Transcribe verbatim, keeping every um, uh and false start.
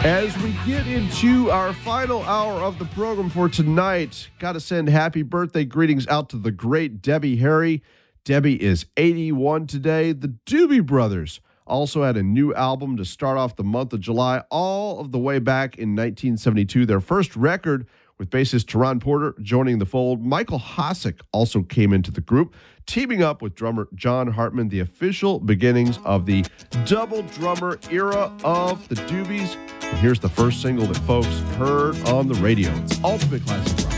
As we get into our final hour of the program for tonight, got to send happy birthday greetings out to the great Debbie Harry. Debbie is eighty-one today. The Doobie Brothers also had a new album to start off the month of July, all of the way back in nineteen seventy-two. Their first record with bassist Teron Porter joining the fold. Michael Hossack also came into the group, teaming up with drummer John Hartman, the official beginnings of the double drummer era of the Doobies. And here's the first single that folks heard on the radio. It's Ultimate Classic Rock.